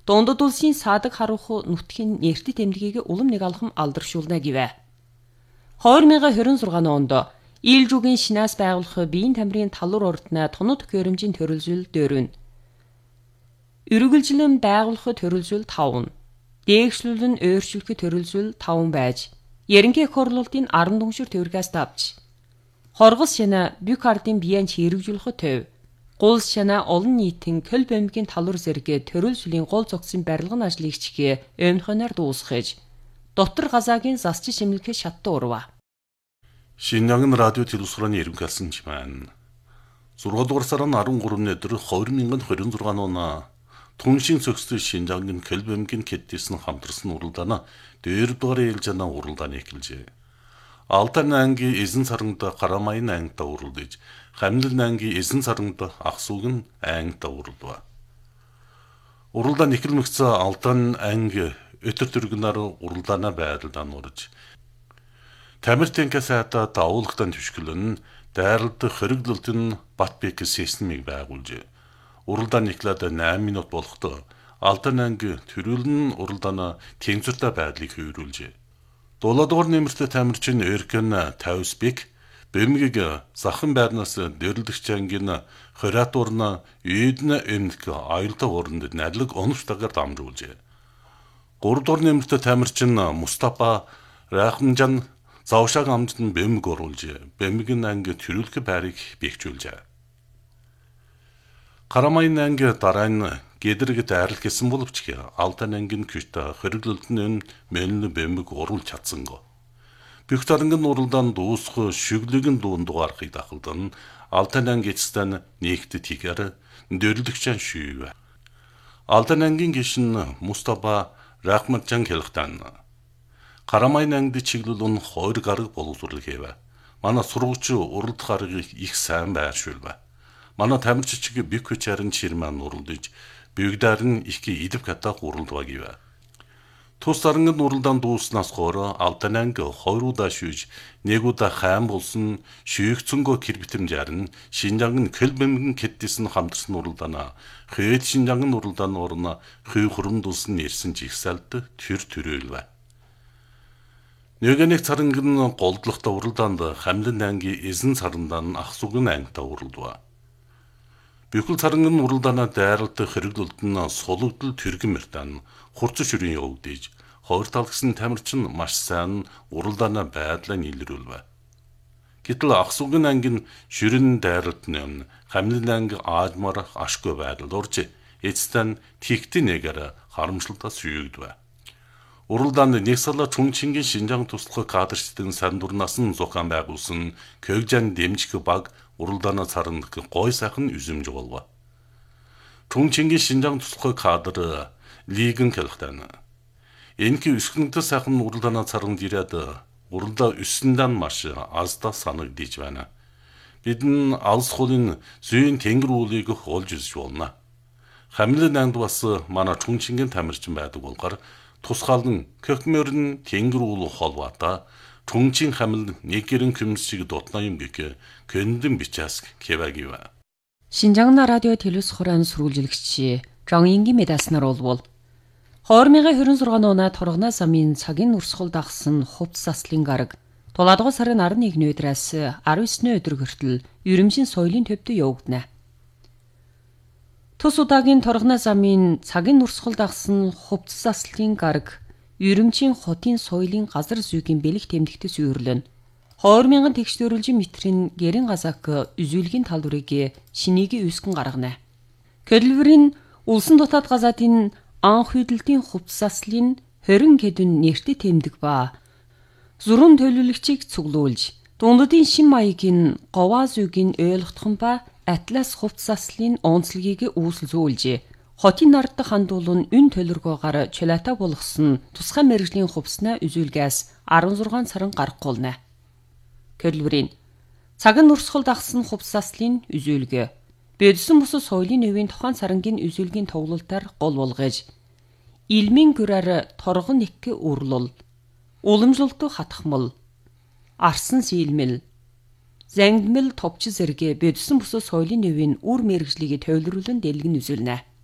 Дундад улсын саадаг харууху нутгийн нэртэт тэмдгийг улам нэг алхам алдаршуулна гэвэ. 2026 онд Ээлжүүгийн шинаас байгуулах биеийн тамирын талуур урднаа тунад төхөөрөмжийн төрөлжил 4. Үргэлжлэн байгуулах төрөлжил 5. Дээгшлүүлэн өөрчлөх төрөлжил 5 байж, ерөнхий эх хурлуудын 10 дүншир төвөргөөс давж, хоргос шана Бюкардын биеэн хэрэгжүүлэх төв, гулс шана олон нийтийн Көл бомбигийн талуур зэрэг төрөлжлийн гол зогсон барилгын ажлыг чихээ өмхөнөр дуусгаж, дотор газаагийн засч шимлэх шатты урва. Шинжаан радио телевизорын ирэмгэлсэн чимэн. 6 дугаар сарын 13-ны өдөр 2026 оноо Түншийн цогцтой Шинжаангийн Көл бомбигийн кэдтэйсэн хамтарсан уралдаана 4-р ээлжаана уралдааны эхэлжээ. Алдан ангийн эзэн сарангада Карамайн ангида уралдаж, Хамлин ангийн эзэн сарангада Ахсуугийн ангида уралдав. Уралдаан эхлэмэгцээ Алдан анги өтөр төргнөр уралдаана байрлалдан урж, Тамиртэнkä сайда давуулгатан түшгэлэн дайралд хоригдлолтын Батбек системийг байгуулжээ. Уралдаан эхлээд 8 минут болохдоо Алдан анги төрүүлэн уралдаана тэнцвэртэй байдлыг хувируулжээ. 7-р нэмэртэй тамирчин Эркен Таусбек бэмгийг захан байрнаас дөрлөгч ангийн хориатуурна үйднэ эмнэг аюултай уранд надлаг оновчтойгоор дамжуулжээ. 3-р нэмэртэй тамирчин Мустафа Рахмжан завшааг амтнд бэмэг оруулжээ. Бэмгийн анги төрүүлэх байрыг бэхжүүлжээ. Карамайн анги дараа нь гэдрэг дайрал гэсэн боловч Алдан ангийн күшт хориглолтын мөн бэмэг оруулж чадсангүй. Бүх дарангын уралдаан дуусах шүглэгийн дундугаархыг дахалдан Алдан анги эцэстэн нэгт тигээр дөрлөгчэн шүйв. Алдан ангийн гишин Мустафа Рахматжан хэлхтэн Карамайн ангид чиглүүлэн 2 гараг боловсруулах. Манай сургууч уралдах аргыг их сайн байршуулв. Манай тамирчид биквчарын чирман уралдаж, бигдаар нь их идв катах уралдваа гэв. Тус дарангын уралдаан дууснаас хойш Алдан анги 2 удаа шүүж, 1 удаа хайм болсон шүүгцөнгөө кирбитэмжээр нь Шинжаангийн Көл бомбигийн кэдтэйсэн хамтарсан уралдаана Хөөд Шинжаангийн уралдааны орно хүй хурамдуулсан нэрсэн жигсаалд төрөлв. Нэгэнэг царангын голдлохтой уралдаанд Хамлин ангийн эзэн сарандан Ахсуугийн ангида уралдав. Бүхэл царангын уралдаанаа дайралт хэрэглэлтэн сулагдал тэргэн мэртэн хурц шүрийн явагдаж, хоёр тал гэсэн тамирчин маш сайн уралдаанаа байдлаа нийлрүүлв. Гэтэл Ахсуугийн ангийн шүрэн дайралт нь Хамлин анги аажмаар ашгүй байдал урж, эцэстэн тэгтэн нэгээр харамсалтаас шүйгдв. Уралдаанд нэг сала Чүнчингийн Шинжаан туслах кадрчдын сандурнаас нь зохион байгуулсан Көгжан дэмжих баг уралдаанаа саранд гой сайхан үзэмж болов. Чүнчингийн Шинжаан туслах кадр лигэн хэлхтэн. Энэхий өсгөнтэй сайхан уралдаанаа саранд ирээд уралдаа өссөндөө маш аздаа санагдж байна. Бидэн алс хулын зүйн тэнгэр уулыг олж үзэж болно. Хамлин ангид бас манай Чүнчингийн тамирчин байдаг болохоор тусгаалн Көхмөрн тэнгэр уул холбоотой Чүнчин хамл нэгэрэн kümmsig дутна юм гэх көндөн бичээс кевагив. Шинжаан радио телевизорын сүрүүлжлэгч Жонингийн медаснаар болвол 2026 оноо торгоноо замын цагийн урсгал дагсан хувцас заслын гараг 7 дугаар сарын 11-ний өдрөөс 19-ний өдөр хүртэл Ерөмшин соёлын төвд явагдана. Тус удаагийн торгоноо замын цагийн урсгал дагсан хувцас заслын гараг Ерөмчийн хотын соёлын газар зүйгийн бэлэг тэмдэгтээс үйрлэн 2000 тэгш төрөлжин метрийн гэрэн газак үзүүлгийн талбарыг шинийгийн үүсгэн гаргана. Көлвөрийн улсын дотоод газаатын анх хөдөлтийн хувцас заслын 20 хэдэн нэртэт тэмдэг ба зурун төлөвлөгчийг цуглуулж дундадын шин маягийн говаа зүйгийн ойлгохын ба Атлас хувцас заслын онцлогийг үүсэлзүүлж хотын нард хандуулан үн төлөргөөгөр чулаата болгосон тусгай мэрэгжлийн хувцснаа үзүүлгээс 16 сарын гаргахулна. Көлвөрийн цагийн урсгал дагсан хувцас заслын үзүүлгээ Бэдсэн бус соёлын өвийн тухайн сарангийн үзүүлгийн тоглолтоор гол болгож илмийн гүрээр торгон нэг үрлэл уламжлалт хатхмал арсан сийлмэл зангмэл товч зэрэг Бэдсэн бус соёлын өвийн үр мэрэгжлийг төвлөрүүлэн дэлгэн үзүүлнэ.